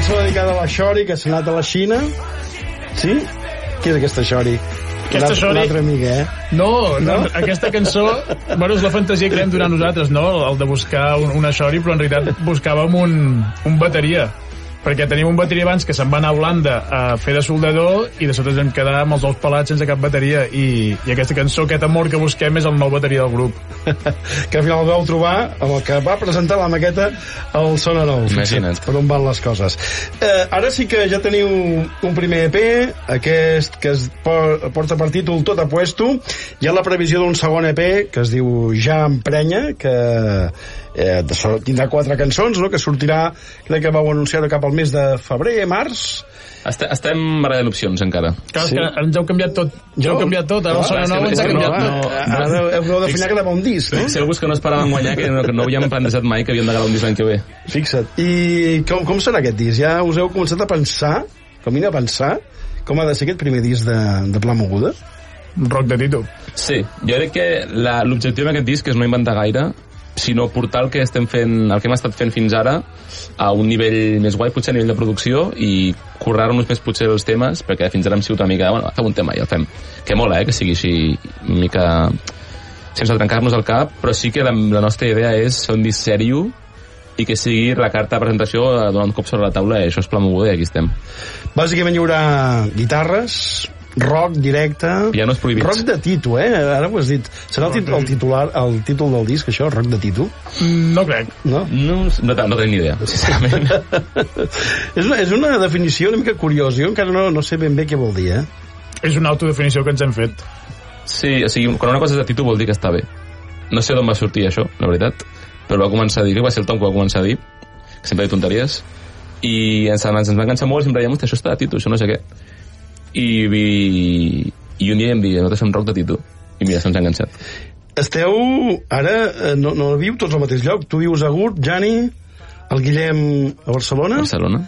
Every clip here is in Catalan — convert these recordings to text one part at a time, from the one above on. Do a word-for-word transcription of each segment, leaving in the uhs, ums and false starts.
cançó dedicada a la Xori, que s'ha anat a la Xina. Sí? Qui és aquesta Xori? Aquesta Xori... Un altre amic, eh? No, no, no, aquesta cançó... Bueno, és la fantasia que vam donar nosaltres, no? El de buscar una Xori, però en realitat buscàvem un, un bateria. Perquè tenim un bateria abans que se'n va anar a Holanda a fer de soldador i de sota ens vam quedar amb els ous pelats sense cap bateria i, i aquesta cançó, aquest amor que busquem és el nou bateria del grup. Que al final el vau trobar amb el que va presentar la maqueta al Sona Nou. Imagina't. Per on van les coses. Eh, ara sí que ja teniu un primer E P, aquest que es porta per títol Tot a Puesto. Hi ha la previsió d'un segon E P que es diu Ja Emprenya, que eh, tindrà quatre cançons, no? Que sortirà, crec que vau anunciar cap al mes de febrer, març. Estem, estem barallant opcions encara. Clar, sí. Que ens heu canviat tot. Jo heu canviat tot, ara no, el Sona Nou ens ha canviat. No, no, ara heu de final gravar un disc, no? Si algú que no esperaven guanyar, que no, que no havíem plantejat mai que havíem de gravar un disc l'any que ve. Fixa't. I com, com serà aquest disc? Ja us heu començat a pensar, com a pensar, com ha de ser aquest primer disc de, de Pla Moguda? Rock de Tito. Sí, jo crec que l'objectiu d'aquest disc és no inventar gaire, sinó portar el que estem fent, el que hem estat fent fins ara a un nivell més guai, potser a nivell de producció, i currar-nos més potser els temes, perquè fins ara hem sigut una mica, bueno, fem un tema i el fem. Que mola, eh, que sigui així una mica sense trencar-nos el cap, però sí que la, la nostra idea és fer un disc sèrio i que sigui la carta de presentació donant un cop sobre la taula, i això és Pla Moguda i aquí estem. Bàsicament hi haurà guitarres, rock directe, pianos prohibits, rock de Tito, eh? Ara ho has dit. Serà el, tit el titular, el títol del disc, això, rock de Tito? No crec. No? No, no, no tenim ni idea, sincerament. és, una, és una definició una mica curiosa. Jo encara no, no sé ben bé què vol dir, eh? És una autodefinició que ens hem fet. Sí, o sigui, quan una cosa és de Tito vol dir que està bé. No sé d'on va sortir això, la veritat, però va començar a dir, que va ser el Tom que va començar a dir, que sempre ha dit tonteries, i ens, ens, ens va enganxar molt, sempre dèiem, això està de Tito, això no sé què. I, i, i un dia em diuen, nosaltres fem rock de Tito, i mira, se'ns ha enganxat. Esteu ara, no, no viu tots al mateix lloc, tu vius a Gurb, Jani, el Guillem a Barcelona, Barcelona,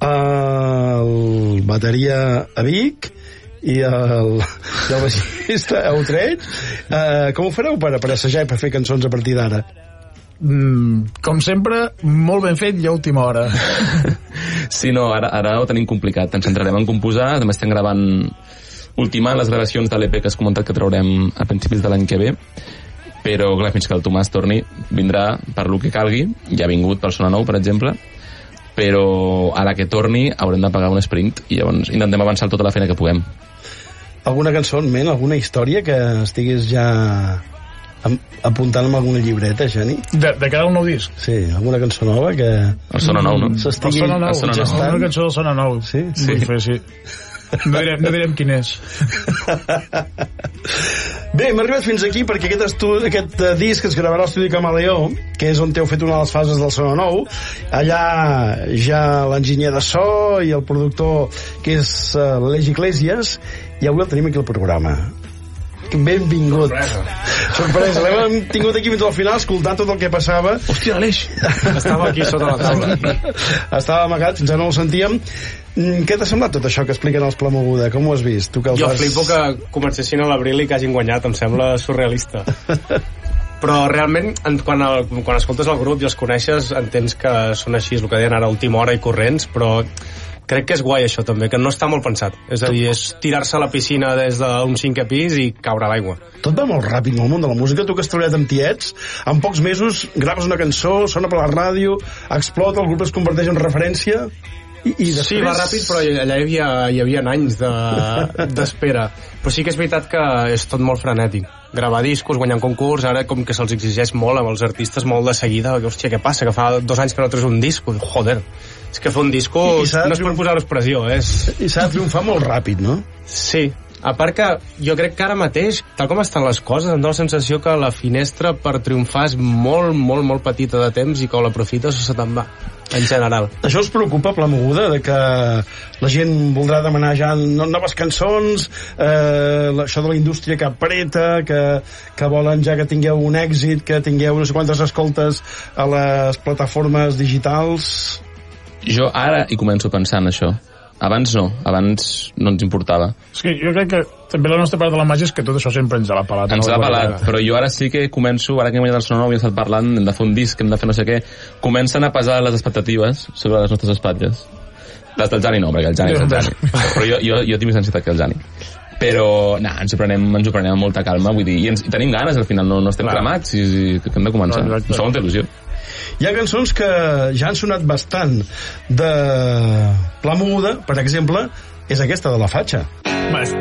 el bateria a Vic i el, i el baixista a Utrecht. Uh, com ho fareu per, per assajar i per fer cançons a partir d'ara? Mm, com sempre, molt ben fet i a última hora. Sí, no, ara, ara ho tenim complicat. Ens centrarem en composar, també estem gravant, ultimant les gravacions de l'E P que has comentat que traurem a principis de l'any que ve, però clar, fins que el Tomàs torni vindrà per lo que calgui, ja ha vingut pel Sona Nou, per exemple, però a la que torni haurem de pagar un sprint i llavors intentem avançar tota la feina que puguem. Alguna cançó en ment, alguna història que estiguis ja apuntant amb alguna llibreta, Jani? De, de cada un nou disc? Sí, alguna cançó nova que... El Sona Nou, no? El Sona Nou, el Sona Nou. Una cançó del Sona Nou. Sí? Sí. Vull fer, sí. No direm, no direm quin és. Bé, hem arribat fins aquí perquè aquest, estudi, aquest uh, disc es gravarà a l'estudi Camaleó, que és on heu fet una de les fases del Sona Nou. Allà ja l'enginyer de so i el productor, que és uh, l'Aleix Iglesias, i avui el tenim aquí al programa. Benvingut. Sorpresa. Sorpresa. L'hem tingut aquí fins al final escoltant tot el que passava. Hòstia, Aleix. Estava aquí sota la taula. Estava amagat, fins ara no el sentíem. Què t'ha semblat tot això que expliquen els Pla Moguda? Com ho has vist? Tu que jo vas... flipo que comencessin a l'abril i que hagin guanyat. Em sembla surrealista. Però realment, quan, el, quan escoltes el grup i els coneixes, entens que són així, el que deien ara, última hora i corrents, però crec que és guai això també, que no està molt pensat. És a dir, és tirar-se a la piscina des d'un cinquè pis i caure a l'aigua. Tot va molt ràpid en el món de la música. Tu que has treballat amb tiets, en pocs mesos graves una cançó, sona per la ràdio, explota, el grup es converteix en referència i, i després... Sí, va ràpid, però allà hi havia, hi havia anys d'espera. De, però sí que és veritat que és tot molt frenètic. Gravar discos, guanyar un concurs, ara com que se'ls exigeix molt amb els artistes, molt de seguida, que, hòstia, què passa? Que fa dos anys que no treus un disc? Joder, és que fer un disco no és per posar-los pressió, és... I s'ha de triomfar molt ràpid, no? Sí, a part que jo crec que ara mateix, tal com estan les coses, em dóna la sensació que la finestra per triomfar és molt, molt, molt petita de temps i que l'aprofites o se te'n va, en general. Això us preocupa, Pla Moguda, de que la gent voldrà demanar ja noves cançons, eh, això de la indústria que apreta, que, que volen ja que tingueu un èxit, que tingueu no sé quantes escoltes a les plataformes digitals? Jo ara hi començo a pensar en això. Abans no, abans no ens importava. És que jo crec que també la nostra part de la màgia és que tot això sempre ens ha pelat. Ens ha pelat, però jo ara sí que començo, ara que hem guanyat el Sona Nou i hem estat parlant, hem de fer un disc, hem de fer no sé què, comencen a pesar les expectatives sobre les nostres espatlles. Les del Jani no, perquè el Jani és el Jani. Però jo, jo, jo tinc més ansietat que el Jani. Però, no, ens ho prenem, ens ho prenem amb molta calma, vull dir, i, ens, i tenim ganes, al final, no, no estem Clar. cremats, i, i que hem de començar. No, Això molta il·lusió. Hi ha cançons que ja han sonat bastant de Pla Moguda, per exemple, és aquesta de La Fatxa.